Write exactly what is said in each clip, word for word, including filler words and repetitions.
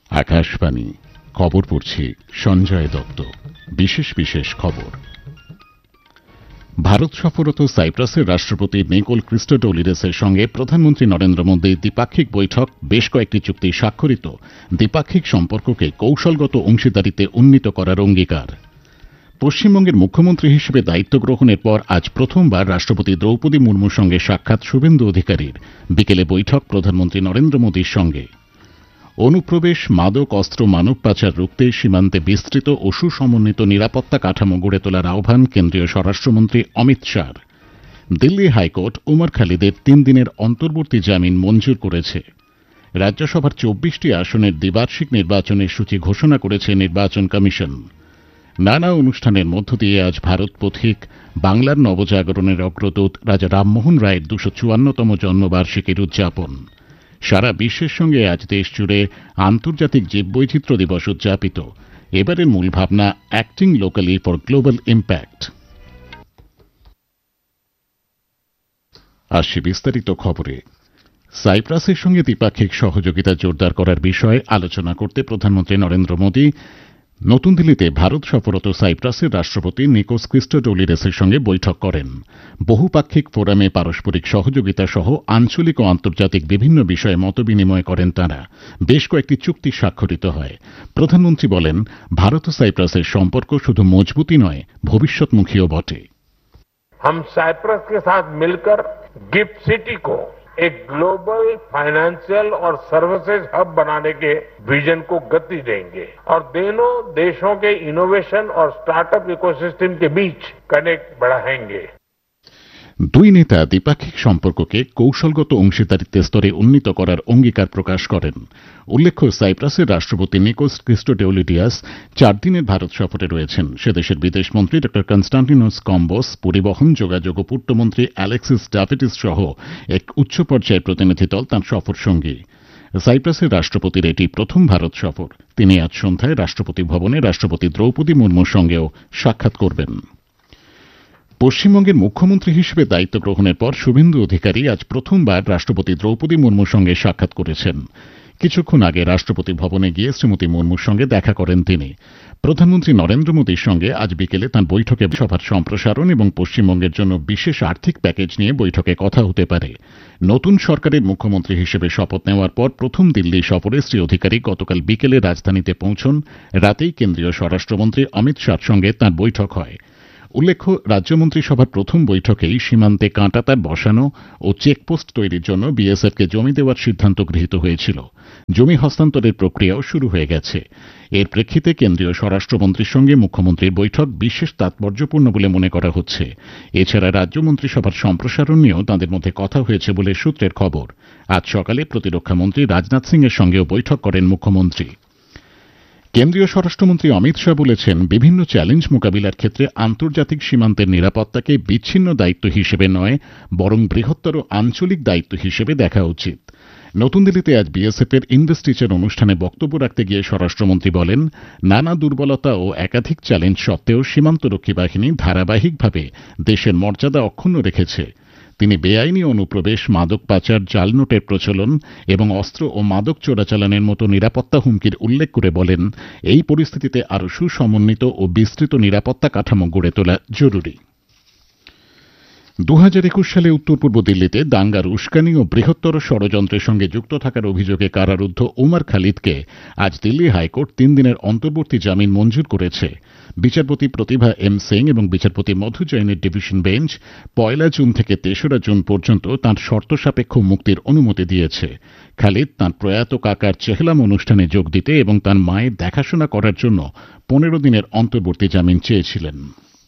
আকাশবাণী খবর পড়ছি সঞ্জয় দত্ত। বিশেষ বিশেষ খবর। ভারত সফররত সাইপ্রাসের রাষ্ট্রপতি নিকোল ক্রিস্টোডোলিডেসের সঙ্গে প্রধানমন্ত্রী নরেন্দ্র মোদীর দ্বিপাক্ষিক বৈঠক বেশ কয়েকটি চুক্তি স্বাক্ষরিত, দ্বিপাক্ষিক সম্পর্ককে কৌশলগত অংশীদারিতে উন্নীত করার অঙ্গীকার। পশ্চিমবঙ্গের মুখ্যমন্ত্রী হিসেবে দায়িত্ব গ্রহণের পর আজ প্রথমবার রাষ্ট্রপতি দ্রৌপদী মুর্মুর সঙ্গে সাক্ষাৎ শুভেন্দু অধিকারীর। বিকেলে বৈঠক প্রধানমন্ত্রী নরেন্দ্র মোদীর সঙ্গে। অনুপ্রবেশ, মাদক, অস্ত্র, মানব পাচার রুখতে সীমান্তে বিস্তৃত ও সুসমন্বিত নিরাপত্তা কাঠামো গড়ে তোলার আহ্বান কেন্দ্রীয় স্বরাষ্ট্রমন্ত্রী অমিত শাহর। দিল্লি হাইকোর্ট উমর খালিদের তিন দিনের অন্তর্বর্তী জামিন মঞ্জুর করেছে। রাজ্যসভার চব্বিশটি আসনের দ্বিবার্ষিক নির্বাচনের সূচি ঘোষণা করেছে নির্বাচন কমিশন। নানা অনুষ্ঠানের মধ্য দিয়ে আজ ভারত পথিক বাংলার নবজাগরণের অগ্রদূত রাজা রামমোহন রায়ের দুশো চুয়ান্নতম জন্মবার্ষিকীর উদযাপন। সারা বিশ্বের সঙ্গে আজ দেশ জুড়ে আন্তর্জাতিক জীববৈচিত্র্য দিবস উদযাপিত। এবারের মূল ভাবনা acting locally for global impact. আসছে বিস্তারিত খবরে। সাইপ্রাসের সঙ্গে দ্বিপাক্ষিক সহযোগিতা জোরদার করার বিষয়ে আলোচনা করতে প্রধানমন্ত্রী নরেন্দ্র মোদী নতুন দিল্লিতে ভারত সফররত সাইপ্রাসের রাষ্ট্রপতি নিকোস ক্রিস্টোডোলিডেসের সঙ্গে বৈঠক করেন। বহুপাক্ষিক ফোরামে পারস্পরিক সহযোগিতা সহ আঞ্চলিক ও আন্তর্জাতিক বিভিন্ন বিষয়ে মতবিনিময় করেন তাঁরা। বেশ কয়েকটি চুক্তি স্বাক্ষরিত হয়। প্রধানমন্ত্রী বলেন, ভারত ও সাইপ্রাসের সম্পর্ক শুধু মজবুতই নয়, ভবিষ্যৎমুখীও বটে। हम साइप्रस के साथ मिलकर गिफ्ट सिटी को एक ग्लोबल फाइनेंशियल और सर्विसेज हब बनाने के विजन को गति देंगे और दोनों देशों के इनोवेशन और स्टार्टअप इकोसिस्टम के बीच कनेक्ट बढ़ाएंगे। দুই নেতা দ্বিপাক্ষিক সম্পর্ককে কৌশলগত অংশীদারিত্বের স্তরে উন্নীত করার অঙ্গীকার প্রকাশ করেন। উল্লেখ্য, সাইপ্রাসের রাষ্ট্রপতি নিকোস ক্রিস্টোডোলিডিয়াস চার দিনের ভারত সফরে রয়েছেন। সে দেশের বিদেশমন্ত্রী ড কনস্টান্টিনোস কম্বোস, পরিবহন, যোগাযোগ ও পূর্তমন্ত্রী অ্যালেক্সিস ডাফিটিস সহ এক উচ্চ পর্যায়ের প্রতিনিধি দল তাঁর সফর সঙ্গী। সাইপ্রাসের রাষ্ট্রপতির এটি প্রথম ভারত সফর। তিনি আজ সন্ধ্যায় রাষ্ট্রপতি ভবনে রাষ্ট্রপতি দ্রৌপদী মুর্মুর সঙ্গেও সাক্ষাৎ করবেন। পশ্চিমবঙ্গের মুখ্যমন্ত্রী হিসেবে দায়িত্ব গ্রহণের পর শুভেন্দু অধিকারী আজ প্রথমবার রাষ্ট্রপতি দ্রৌপদী মুর্মুর সঙ্গে সাক্ষাৎ করেছেন। কিছুক্ষণ আগে রাষ্ট্রপতি ভবনে গিয়ে শ্রীমতী মুর্মুর সঙ্গে দেখা করেন তিনি। প্রধানমন্ত্রী নরেন্দ্র মোদীর সঙ্গে আজ বিকেলে তাঁর বৈঠকে সভার সম্প্রসারণ এবং পশ্চিমবঙ্গের জন্য বিশেষ আর্থিক প্যাকেজ নিয়ে বৈঠকে কথা হতে পারে। নতুন সরকারের মুখ্যমন্ত্রী হিসেবে শপথ নেওয়ার পর প্রথম দিল্লি সফরে শ্রী অধিকারী গতকাল বিকেলে রাজধানীতে পৌঁছন। রাতেই কেন্দ্রীয় স্বরাষ্ট্রমন্ত্রী অমিত শাহর সঙ্গে তাঁর বৈঠক হয়। উল্লেখ্য, রাজ্যমন্ত্রিসভার প্রথম বৈঠকেই সীমান্তে কাঁটাতার বসানো ও চেকপোস্ট তৈরির জন্য বিএসএফকে জমি দেওয়ার সিদ্ধান্ত গৃহীত হয়েছিল। জমি হস্তান্তরের প্রক্রিয়াও শুরু হয়ে গেছে। এর প্রেক্ষিতে কেন্দ্রীয় স্বরাষ্ট্রমন্ত্রীর সঙ্গে মুখ্যমন্ত্রীর বৈঠক বিশেষ তাৎপর্যপূর্ণ বলে মনে করা হচ্ছে। এছাড়া রাজ্যমন্ত্রিসভার সম্প্রসারণ নিয়েও তাঁদের মধ্যে কথা হয়েছে বলে সূত্রের খবর। আজ সকালে প্রতিরক্ষামন্ত্রী রাজনাথ সিং এর সঙ্গেও বৈঠক করেন মুখ্যমন্ত্রী। কেন্দ্রীয় স্বরাষ্ট্রমন্ত্রী অমিত শাহ বলেছেন, বিভিন্ন চ্যালেঞ্জ মোকাবিলার ক্ষেত্রে আন্তর্জাতিক সীমান্তের নিরাপত্তাকে বিচ্ছিন্ন দায়িত্ব হিসেবে নয়, বরং বৃহত্তর আঞ্চলিক দায়িত্ব হিসেবে দেখা উচিত। নতুন দিল্লিতে আজ বিএসএফ এর ইনভেস্টিচার অনুষ্ঠানে বক্তব্য রাখতে গিয়ে স্বরাষ্ট্রমন্ত্রী বলেন, নানা দুর্বলতা ও একাধিক চ্যালেঞ্জ সত্ত্বেও সীমান্তরক্ষী বাহিনী ধারাবাহিকভাবে দেশের মর্যাদা অক্ষুণ্ণ রেখেছে। তিনি বেআইনি অনুপ্রবেশ, মাদক পাচার, জাল নোটের প্রচলন এবং অস্ত্র ও মাদক চোরাচালানের মতো নিরাপত্তা হুমকির উল্লেখ করে বলেন, এই পরিস্থিতিতে আরও সুসমন্বিত ও বিস্তৃত নিরাপত্তা কাঠামো গড়ে তোলা জরুরি। দু হাজার একুশ সালে উত্তর পূর্ব দিল্লিতে দাঙ্গার উস্কানি ও বৃহত্তর ষড়যন্ত্রের সঙ্গে যুক্ত থাকার অভিযোগে কারারুদ্ধ উমর খালিদকে আজ দিল্লি হাইকোর্ট তিন দিনের অন্তর্বর্তী জামিন মঞ্জুর করেছে। বিচারপতি প্রতিভা এম সিং এবং বিচারপতি মধু জৈনের ডিভিশন বেঞ্চ পয়লা জুন থেকে তেসরা জুন পর্যন্ত তাঁর শর্ত সাপেক্ষ মুক্তির অনুমতি দিয়েছে। খালিদ তাঁর প্রয়াত কাকার চেহলাম অনুষ্ঠানে যোগ দিতে এবং তাঁর মায়ের দেখাশোনা করার জন্য পনেরো দিনের অন্তর্বর্তী জামিন চেয়েছিলেন।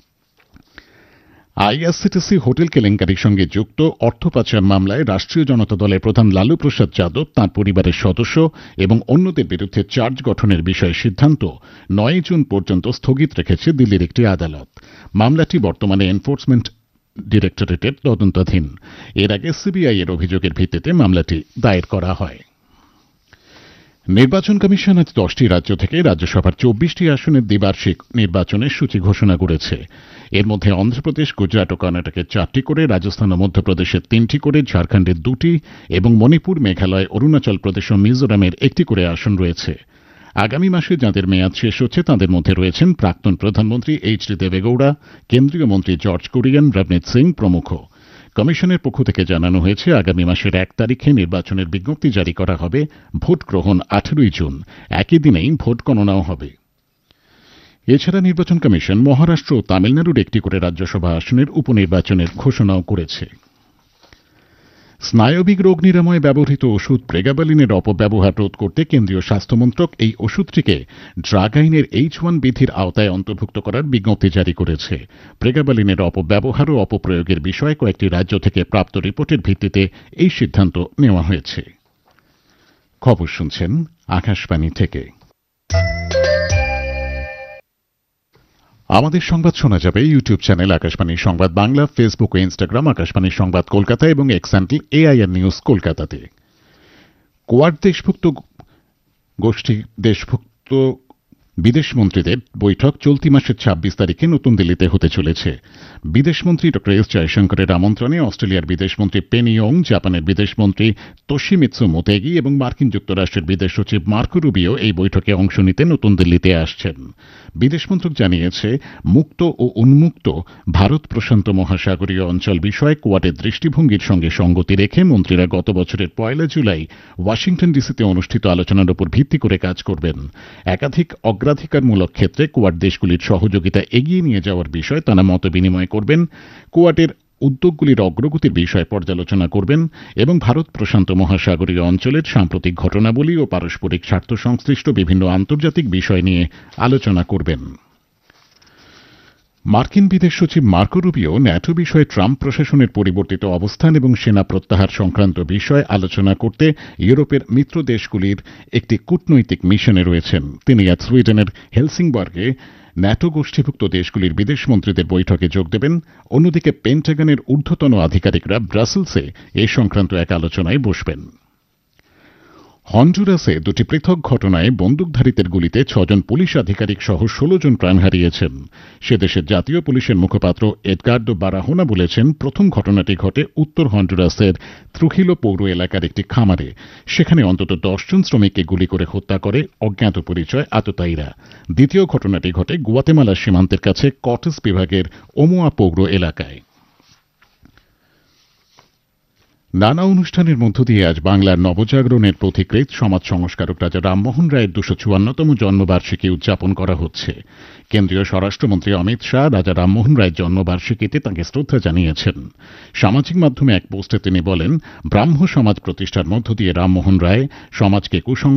আইআরসিটিসি হোটেল কেলেঙ্কারির সঙ্গে যুক্ত অর্থ পাচার মামলায় রাষ্ট্রীয় জনতা দলের প্রধান লালু প্রসাদ যাদব, তাঁর পরিবারের সদস্য এবং অন্যদের বিরুদ্ধে চার্জ গঠনের বিষয়ে সিদ্ধান্ত নয় জুন পর্যন্ত স্থগিত রেখেছে দিল্লির একটি আদালত। মামলাটি বর্তমানে এনফোর্সমেন্ট ডিরেক্টরেটের তদন্তাধীন। এর আগে সিবিআই এর অভিযোগের ভিত্তিতে মামলাটি দায়ের করা হয়। নির্বাচন কমিশন আজ দশটি রাজ্য থেকে রাজ্যসভার চব্বিশটি আসনের দ্বিবার্ষিক নির্বাচনের সূচি ঘোষণা করেছে। এর মধ্যে অন্ধ্রপ্রদেশ, গুজরাট ও কর্ণাটকের চারটি করে, রাজস্থান ও মধ্যপ্রদেশের তিনটি করে, ঝাড়খণ্ডের দুটি এবং মণিপুর, মেঘালয়, অরুণাচল প্রদেশ ও মিজোরামের একটি করে আসন রয়েছে। আগামী মাসে যাঁদের মেয়াদ শেষ হচ্ছে তাঁদের মধ্যে রয়েছেন প্রাক্তন প্রধানমন্ত্রী এইচ ডি দেবেগৌড়া, কেন্দ্রীয় মন্ত্রী জর্জ কুরিয়ান, রবনীত সিং প্রমুখ। কমিশনের পক্ষ থেকে জানানো হয়েছে আগামী মাসের এক তারিখে নির্বাচনের বিজ্ঞপ্তি জারি করা হবে। ভোট গ্রহণ আঠেরোই জুন, একই দিনেই ভোট গণনাও হবে। এছাড়া নির্বাচন কমিশন মহারাষ্ট্র ও তামিলনাড়ুর একটি করে রাজ্যসভা আসনের উপনির্বাচনের ঘোষণাও করেছে। স্নায়বিক রোগ নিরাময়ে ব্যবহৃত ওষুধ প্রেগাবালিনের অপব্যবহার রোধ করতে কেন্দ্রীয় স্বাস্থ্যমন্ত্রক এই ওষুধটিকে ড্রাগ আইনের এইচ ওয়ান বিধির আওতায় অন্তর্ভুক্ত করার বিজ্ঞপ্তি জারি করেছে। প্রেগাবালিনের অপব্যবহার ও অপপ্রয়োগের বিষয়ে কয়েকটি রাজ্য থেকে প্রাপ্ত রিপোর্টের ভিত্তিতে এই সিদ্ধান্ত নেওয়া হয়েছে। খবর শুনছেন আকাশবাণী থেকে। আমাদের সংবাদ শোনা যাবে ইউটিউব চ্যানেল আকাশবাণী সংবাদ বাংলা, ফেসবুক ও ইনস্টাগ্রাম আকাশবাণী সংবাদ কলকাতা এবং এক্স হ্যান্ডেল এআইআর নিউজ কলকাতাতে। কোয়াড দেশভুক্ত গোষ্ঠী দেশভুক্ত বিদেশমন্ত্রীদের বৈঠক চলতি মাসের ছাব্বিশ তারিখে নতুন দিল্লিতে হতে চলেছে। বিদেশমন্ত্রী ড এস জয়শঙ্করের আমন্ত্রণে অস্ট্রেলিয়ার বিদেশমন্ত্রী পেনি ইয়ং, জাপানের বিদেশমন্ত্রী তোশিমিৎসু মোতেগি এবং মার্কিন যুক্তরাষ্ট্রের বিদেশ সচিব মার্কো রুবিও এই বৈঠকে অংশ নিতে নতুন দিল্লিতে আসছেন। বিদেশ মন্ত্রক জানিয়েছে, মুক্ত ও উন্মুক্ত ভারত প্রশান্ত মহাসাগরীয় অঞ্চল বিষয়ে কোয়াডের দৃষ্টিভঙ্গির সঙ্গে সঙ্গতি রেখে মন্ত্রীরা গত বছরের পয়লা জুলাই ওয়াশিংটন ডিসিতে অনুষ্ঠিত আলোচনার উপর ভিত্তি করে কাজ করবেন। একাধিক অগ্রাধিকারমূলক ক্ষেত্রে কোয়াড দেশগুলির সহযোগিতা এগিয়ে নিয়ে যাওয়ার বিষয়ে তারা মত বিনিময় করবেন, কোয়াডের উদ্যোগগুলির অগ্রগতির বিষয়ে পর্যালোচনা করবেন এবং ভারত প্রশান্ত মহাসাগরীয় অঞ্চলের সাম্প্রতিক ঘটনাবলী ও পারস্পরিক স্বার্থ সংশ্লিষ্ট বিভিন্ন আন্তর্জাতিক বিষয় নিয়ে আলোচনা করবেন। মার্কিন বিদেশ সচিব মার্কো রুবিও ন্যাটো বিষয়ে ট্রাম্প প্রশাসনের পরিবর্তিত অবস্থান এবং সেনা প্রত্যাহার সংক্রান্ত বিষয়ে আলোচনা করতে ইউরোপের মিত্র দেশগুলির একটি কূটনৈতিক মিশনে রয়েছেন। তিনি আজ সুইডেনের হেলসিংবর্গে ন্যাটো গোষ্ঠীভুক্ত দেশগুলির বিদেশমন্ত্রীদের বৈঠকে যোগ দেবেন। অন্যদিকে পেন্টাগনের ঊর্ধ্বতন আধিকারিকরা ব্রাসেলসে এ সংক্রান্ত এক আলোচনায় বসবেন। হন্ডুরাসে দুটি পৃথক ঘটনায় বন্দুকধারীদের গুলিতে ছজন পুলিশ আধিকারিক সহ ষোলো জন প্রাণ হারিয়েছেন। সে দেশের জাতীয় পুলিশের মুখপাত্র এডগার্ডো বারাহোনা বলেছেন, প্রথম ঘটনাটি ঘটে উত্তর হন্ডুরাসের ত্রুহিলো পৌর এলাকার একটি খামারে। সেখানে অন্তত দশজন শ্রমিককে গুলি করে হত্যা করে অজ্ঞাত পরিচয় আততায়ীরা। দ্বিতীয় ঘটনাটি ঘটে গুয়াতেমালা সীমান্তের কাছে কটেস বিভাগের ওমোয়া পৌর এলাকায়। নানা অনুষ্ঠানের মধ্য দিয়ে আজ বাংলার নবজাগরণের পথিকৃৎ সমাজ সংস্কারক রাজা রামমোহন রায়ের দুশো চুয়ান্নতম জন্মবার্ষিকী উদযাপন করা হচ্ছে। কেন্দ্রীয় স্বরাষ্ট্রমন্ত্রী অমিত শাহ রাজা রামমোহন রায়ের জন্মবার্ষিকীতে তাঁকে শ্রদ্ধা জানিয়েছেন। সামাজিক মাধ্যমে এক পোস্টে তিনি বলেন, ব্রাহ্ম সমাজ প্রতিষ্ঠার মধ্য দিয়ে রামমোহন রায় সমাজকে কুসংস্কার